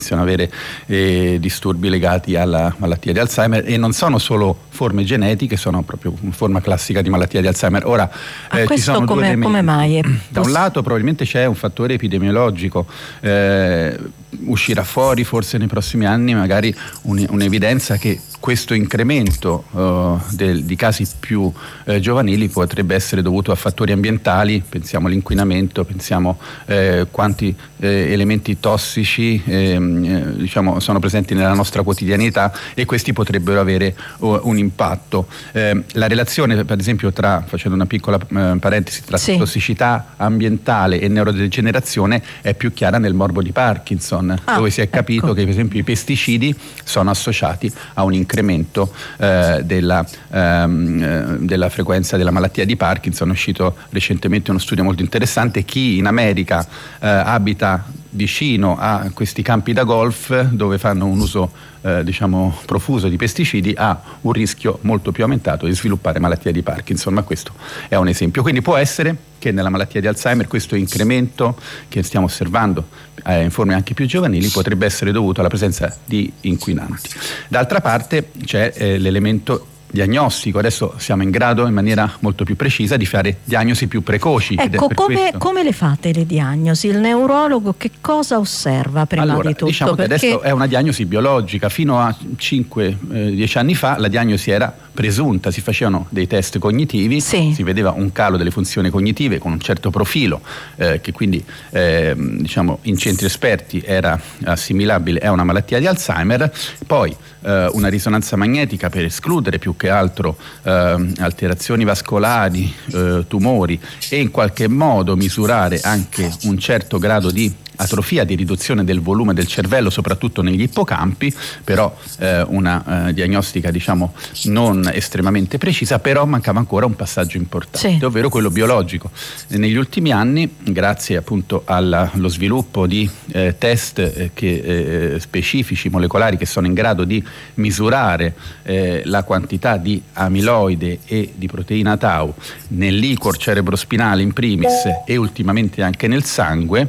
avere disturbi legati alla malattia di Alzheimer, e non sono solo forme genetiche, sono proprio una forma classica di malattia di Alzheimer. Ora, questo ci sono come mai? Da un lato probabilmente c'è un fattore epidemiologico, uscirà fuori forse nei prossimi anni magari un'evidenza che questo incremento di casi più giovanili potrebbe essere dovuto a fattori ambientali. Pensiamo all'inquinamento, pensiamo quanti elementi tossici sono presenti nella nostra quotidianità, e questi potrebbero avere un impatto. La relazione, per esempio, facendo una piccola parentesi, tra tossicità ambientale e neurodegenerazione è più chiara nel morbo di Parkinson, dove si è capito che per esempio i pesticidi sono associati a un incremento della frequenza della malattia di Parkinson. È uscito recentemente uno studio molto interessante. Chi in America abita vicino a questi campi da golf, dove fanno un uso profuso di pesticidi, ha un rischio molto più aumentato di sviluppare malattia di Parkinson. Ma questo è un esempio. Quindi può essere che nella malattia di Alzheimer questo incremento che stiamo osservando in forme anche più giovanili potrebbe essere dovuto alla presenza di inquinanti. D'altra parte c'è l'elemento diagnostico. Adesso siamo in grado in maniera molto più precisa di fare diagnosi più precoci. Ecco, come le fate le diagnosi? Il neurologo che cosa osserva prima di tutto? Diciamo che adesso è una diagnosi biologica. Fino a 5-10 anni fa la diagnosi era presunta, si facevano dei test cognitivi, si vedeva un calo delle funzioni cognitive con un certo profilo che quindi in centri esperti era assimilabile a una malattia di Alzheimer. Poi una risonanza magnetica per escludere più che altro alterazioni vascolari, tumori, e in qualche modo misurare anche un certo grado di atrofia, di riduzione del volume del cervello, soprattutto negli ippocampi, però una diagnostica non estremamente precisa. Però mancava ancora un passaggio importante, ovvero quello biologico. Negli ultimi anni, grazie appunto allo sviluppo di test specifici molecolari che sono in grado di misurare la quantità di amiloide e di proteina tau nell'icor cerebrospinale in primis e ultimamente anche nel sangue,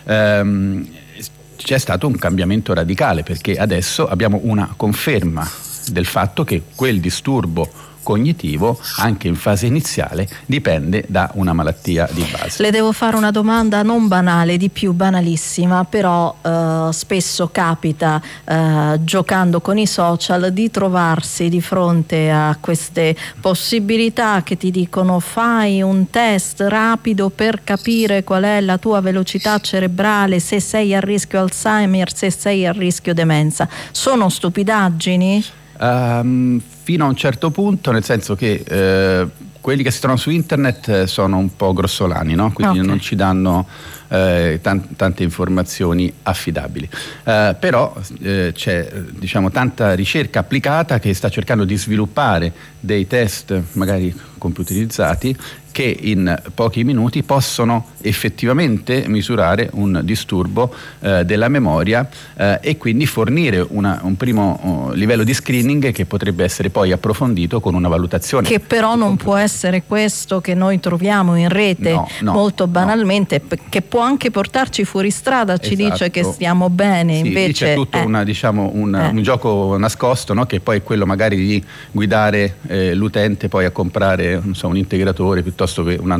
c'è stato un cambiamento radicale, perché adesso abbiamo una conferma del fatto che quel disturbo cognitivo, anche in fase iniziale, dipende da una malattia di base. Le devo fare una domanda non banale, di più banalissima, però spesso capita, giocando con i social, di trovarsi di fronte a queste possibilità che ti dicono: fai un test rapido per capire qual è la tua velocità cerebrale, se sei a rischio Alzheimer, se sei a rischio demenza. Sono stupidaggini? Fino a un certo punto, nel senso che quelli che si trovano su internet sono un po' grossolani, no? Quindi non ci danno tante informazioni affidabili, però c'è tanta ricerca applicata che sta cercando di sviluppare dei test magari computerizzati che in pochi minuti possono effettivamente misurare un disturbo della memoria e quindi fornire un primo livello di screening che potrebbe essere poi approfondito con una valutazione. Che però non può essere questo che noi troviamo in rete molto banalmente, che può anche portarci fuori strada, ci dice che stiamo bene, invece c'è tutto un gioco nascosto, no? Che poi è quello magari di guidare l'utente poi a comprare un integratore piuttosto che un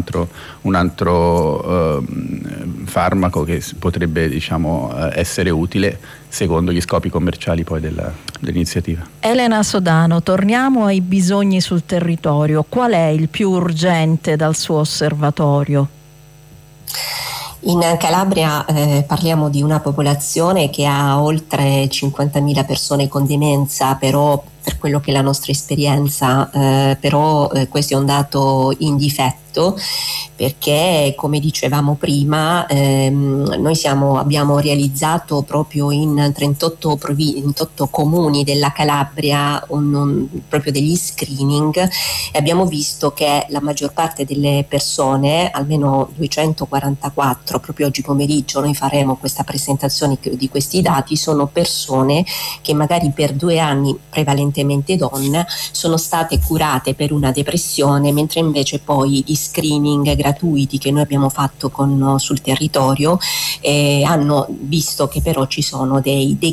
altro farmaco che potrebbe essere utile secondo gli scopi commerciali poi dell'iniziativa. Elena Sodano, torniamo ai bisogni sul territorio. Qual è il più urgente dal suo osservatorio? In Calabria parliamo di una popolazione che ha oltre 50.000 persone con demenza, però per quello che è la nostra esperienza, però questo è un dato in difetto, perché come dicevamo prima noi abbiamo realizzato proprio in 38 comuni della Calabria proprio degli screening, e abbiamo visto che la maggior parte delle persone, almeno 244, proprio oggi pomeriggio noi faremo questa presentazione di questi dati, sono persone che magari per 2 anni, prevalentemente donne, sono state curate per una depressione, mentre invece poi gli screening gratuiti che noi abbiamo fatto sul territorio hanno visto che però ci sono dei